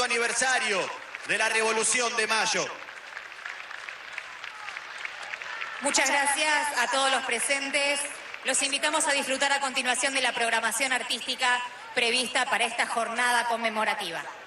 40º aniversario de la Revolución de Mayo. Muchas gracias a todos los presentes. Los invitamos a disfrutar a continuación de la programación artística prevista para esta jornada conmemorativa.